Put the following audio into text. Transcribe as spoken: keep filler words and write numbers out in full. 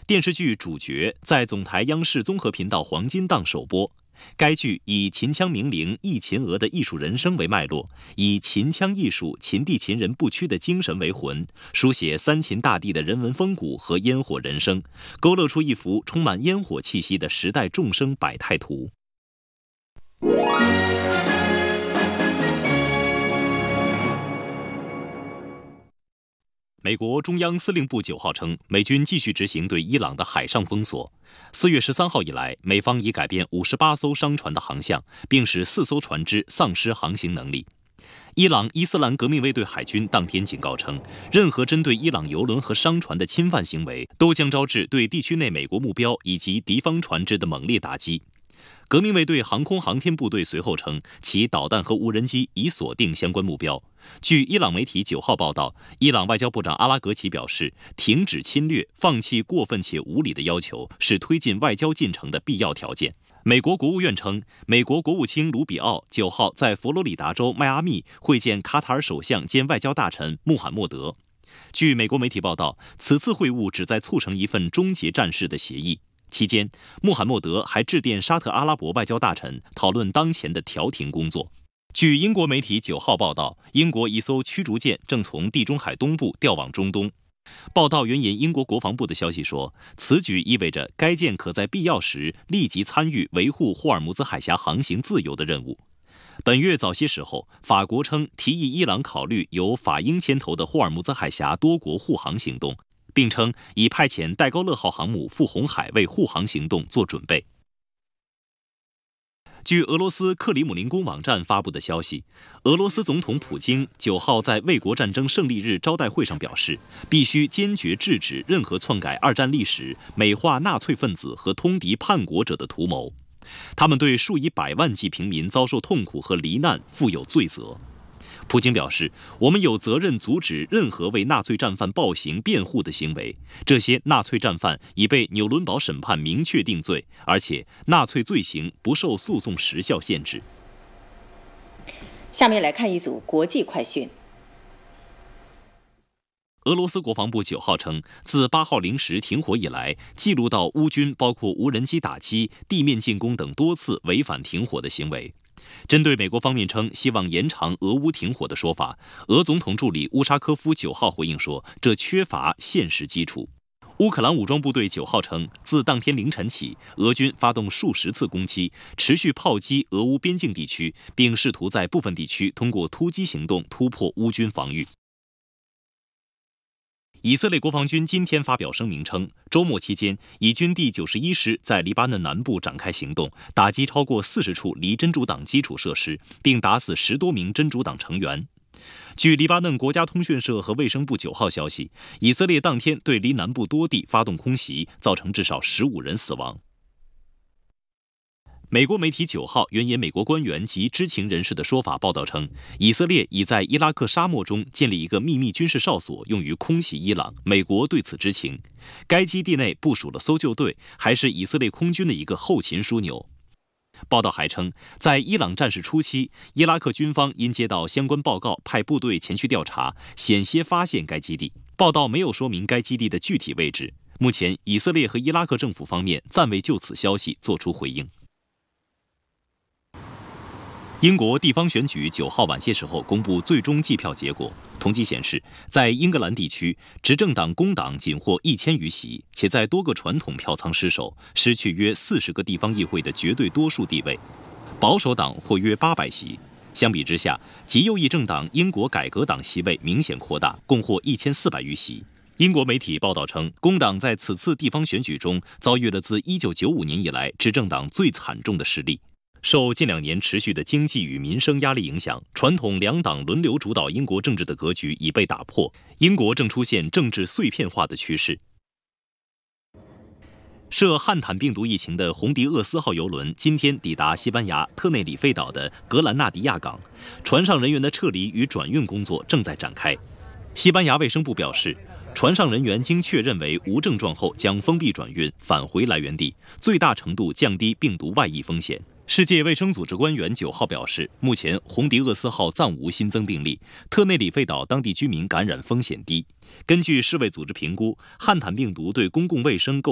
电视剧主角在总台央视综合频道黄金档首播。该剧以秦腔名伶易秦娥的艺术人生为脉络，以秦腔艺术秦地秦人不屈的精神为魂，书写三秦大地的人文风骨和烟火人生，勾勒出一幅充满烟火气息的时代众生百态图。美国中央司令部九号称，美军继续执行对伊朗的海上封锁。四月十三号以来，美方已改变五十八艘商船的航向，并使四艘船只丧失航行能力。伊朗伊斯兰革命卫队海军当天警告称，任何针对伊朗油轮和商船的侵犯行为，都将招致对地区内美国目标以及敌方船只的猛烈打击。革命卫队航空航天部队随后称，其导弹和无人机已锁定相关目标。据伊朗媒体九号报道，伊朗外交部长阿拉格齐表示，停止侵略、放弃过分且无理的要求是推进外交进程的必要条件。美国国务院称，美国国务卿卢比奥九号在佛罗里达州迈阿密会见卡塔尔首相兼外交大臣穆罕默德。据美国媒体报道，此次会晤旨在促成一份终结战事的协议。期间，穆罕默德还致电沙特阿拉伯外交大臣，讨论当前的调停工作。据英国媒体九号报道，英国一艘驱逐舰正从地中海东部调往中东。报道援引英国国防部的消息说，此举意味着该舰可在必要时立即参与维护霍尔木兹海峡航行自由的任务。本月早些时候，法国称提议伊朗考虑由法英牵头的霍尔木兹海峡多国护航行动，并称已派遣戴高乐号航母赴红海为护航行动做准备。据俄罗斯克里姆林宫网站发布的消息，俄罗斯总统普京九号在卫国战争胜利日招待会上表示，必须坚决制止任何篡改二战历史、美化纳粹分子和通敌叛国者的图谋，他们对数以百万计平民遭受痛苦和罹难负有罪责。普京表示，我们有责任阻止任何为纳粹战犯暴行辩护的行为，这些纳粹战犯已被纽伦堡审判明确定罪，而且纳粹罪行不受诉讼时效限制。 下面来看一组国际快讯。 俄罗斯国防部九号称，自八号零时停火以来，记录到乌军包括无人机打击、地面进攻等多次违反停火的行为。针对美国方面称希望延长俄乌停火的说法，俄总统助理乌沙科夫九号回应说，这缺乏现实基础。乌克兰武装部队九号称，自当天凌晨起，俄军发动数十次攻击，持续炮击俄乌边境地区，并试图在部分地区通过突击行动突破乌军防御。以色列国防军今天发表声明称，周末期间，以军第九十一师在黎巴嫩南部展开行动，打击超过四十处离真主党基础设施，并打死十多名真主党成员。据黎巴嫩国家通讯社和卫生部九号消息，以色列当天对黎南部多地发动空袭，造成至少十五人死亡。美国媒体九号援引美国官员及知情人士的说法报道称，以色列已在伊拉克沙漠中建立一个秘密军事哨所，用于空袭伊朗。美国对此知情。该基地内部署了搜救队，还是以色列空军的一个后勤枢纽。报道还称，在伊朗战事初期，伊拉克军方因接到相关报告，派部队前去调查，险些发现该基地。报道没有说明该基地的具体位置。目前，以色列和伊拉克政府方面暂未就此消息作出回应。英国地方选举九号晚些时候公布最终计票结果，统计显示，在英格兰地区，执政党工党仅获一千余席，且在多个传统票仓失守，失去约四十个地方议会的绝对多数地位。保守党获约八百席。相比之下，极右翼政党英国改革党席位明显扩大，共获一千四百余席。英国媒体报道称，工党在此次地方选举中遭遇了自一九九五年以来执政党最惨重的失利。受近两年持续的经济与民生压力影响，传统两党轮流主导英国政治的格局已被打破，英国正出现政治碎片化的趋势。涉汉坦病毒疫情的红迪厄斯号邮轮今天抵达西班牙特内里费岛的格兰纳迪亚港，船上人员的撤离与转运工作正在展开。西班牙卫生部表示，船上人员经确认为无症状后，将封闭转运返回来源地，最大程度降低病毒外溢风险。世界卫生组织官员九号表示，目前红迪厄斯号暂无新增病例，特内里费岛当地居民感染风险低。根据世卫组织评估，汉坦病毒对公共卫生构